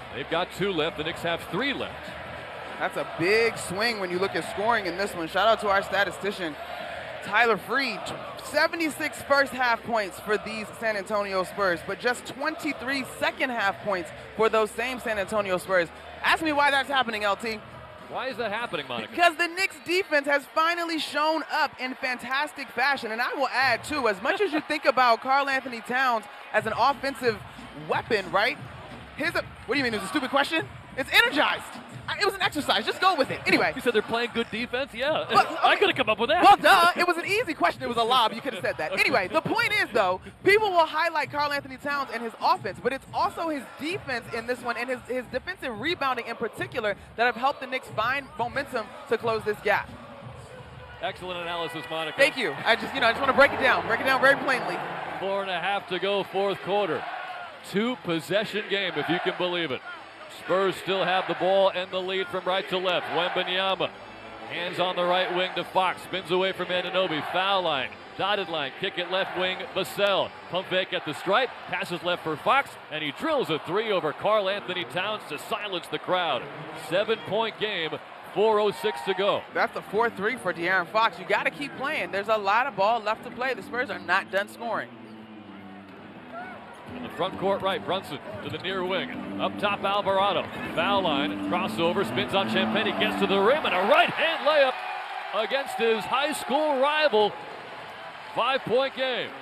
They've got 2 left. The Knicks have 3 left. That's a big swing when you look at scoring in this one. Shout out to our statistician, Tyler Freed. 76 first half points for these San Antonio Spurs, but just 23 second half points for those same San Antonio Spurs. Ask me why that's happening, LT. Why is that happening, Monica? Because the Knicks defense has finally shown up in fantastic fashion. And I will add, too, as much as you think about Karl-Anthony Towns as an offensive weapon, right? What do you mean, it was a stupid question? It's energized. It was an exercise. Just go with it. Anyway. You said they're playing good defense? Yeah. Well, okay. I could have come up with that. Well, duh. It was an easy question. It was a lob. You could have said that. Anyway, the point is, though, people will highlight Karl-Anthony Towns and his offense, but it's also his defense in this one and his defensive rebounding in particular that have helped the Knicks find momentum to close this gap. Excellent analysis, Monica. Thank you. I just want to break it down very plainly. 4.5 to go, fourth quarter. 2-possession game, if you can believe it. Spurs still have the ball and the lead from right to left. Wembanyama, hands on the right wing to Fox, spins away from Anunoby, foul line, dotted line, kick it left wing, Vassell, pump fake at the stripe, passes left for Fox, and he drills a 3 over Karl-Anthony Towns to silence the crowd. 7-point game, 4:06 to go. That's the 4-3 for De'Aaron Fox. You got to keep playing. There's a lot of ball left to play. The Spurs are not done scoring. In the front court right, Brunson to the near wing. Up top, Alvarado. Foul line, crossover, spins on Champagnie, gets to the rim, and a right-hand layup against his high school rival. 5-point game.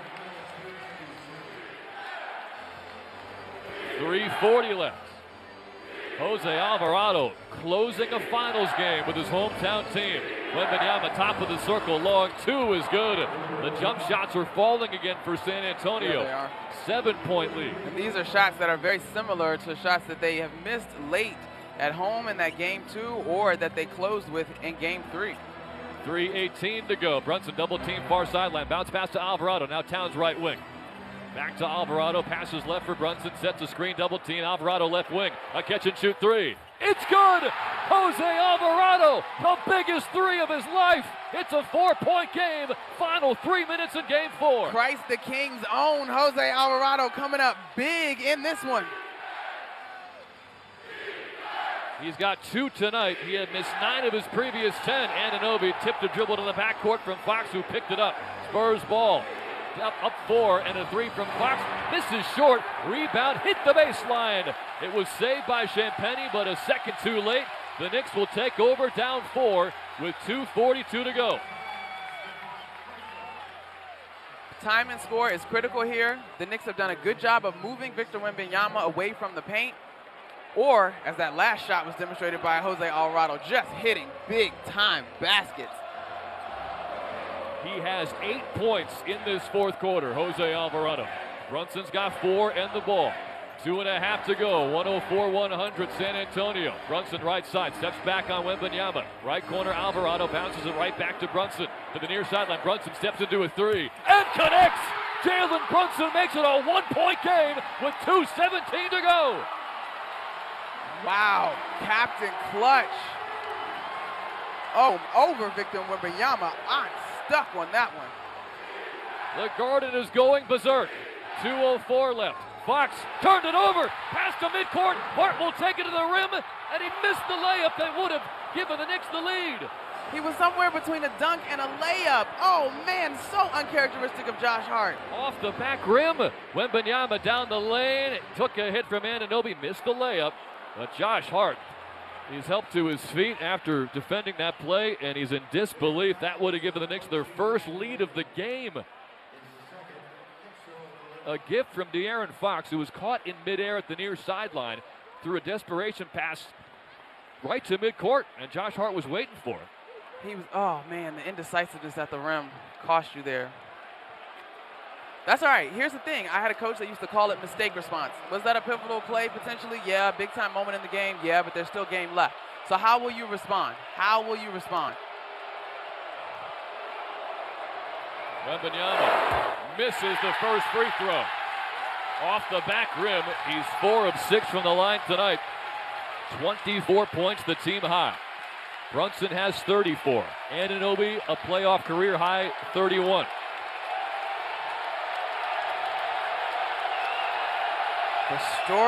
3:40 left. Jose Alvarado closing a finals game with his hometown team. Wembanyama top of the circle, long 2 is good. The jump shots are falling again for San Antonio. Yeah, they are. 7-point lead. And these are shots that are very similar to shots that they have missed late at home in that game 2 or that they closed with in game 3. 3:18 to go. Brunson double team far sideline. Bounce pass to Alvarado. Now Towns right wing. Back to Alvarado. Passes left for Brunson. Sets a screen double team. Alvarado left wing. A catch and shoot 3. It's good! Jose Alvarado, the biggest 3 of his life. It's a 4-point game. Final 3 minutes in game 4. Christ the King's own Jose Alvarado coming up big in this one. He's got 2 tonight. He had missed 9 of his previous 10. Anunoby tipped a dribble to the backcourt from Fox, who picked it up. Spurs ball. Up 4 and a 3 from Fox. This is short. Rebound hit the baseline. It was saved by Champagnie, but a second too late. The Knicks will take over down 4 with 2:42 to go. Time and score is critical here. The Knicks have done a good job of moving Victor Wembanyama away from the paint. Or, as that last shot was demonstrated by Jose Alvarado, just hitting big-time baskets. He has 8 points in this fourth quarter, Jose Alvarado. Brunson's got 4 and the ball. 2.5 to go, 104-100 San Antonio. Brunson right side, steps back on Wembanyama. Right corner, Alvarado bounces it right back to Brunson. To the near sideline, Brunson steps into a 3 and connects! Jalen Brunson makes it a 1-point game with 2:17 to go. Wow, Captain Clutch. Oh, over Victor Wembanyama. I'm stuck on that one. The Garden is going berserk. 2:04 left. Fox turned it over, past the midcourt. Hart will take it to the rim, and he missed the layup that would have given the Knicks the lead. He was somewhere between a dunk and a layup. Oh, man, so uncharacteristic of Josh Hart. Off the back rim, Wembanyama down the lane. Took a hit from Anunoby, missed the layup. But Josh Hart, he's helped to his feet after defending that play, and he's in disbelief. That would have given the Knicks their first lead of the game. A gift from De'Aaron Fox, who was caught in midair at the near sideline, threw a desperation pass right to midcourt, and Josh Hart was waiting for it. He was, oh man, the indecisiveness at the rim cost you there. That's all right. Here's the thing. I had a coach that used to call it mistake response. Was that a pivotal play potentially? Yeah. Big time moment in the game? Yeah, but there's still game left. So how will you respond? How will you respond? Wembanyama misses the first free throw. Off the back rim, he's 4 of 6 from the line tonight. 24 points, the team high. Brunson has 34. Anunoby, a playoff career high 31. The story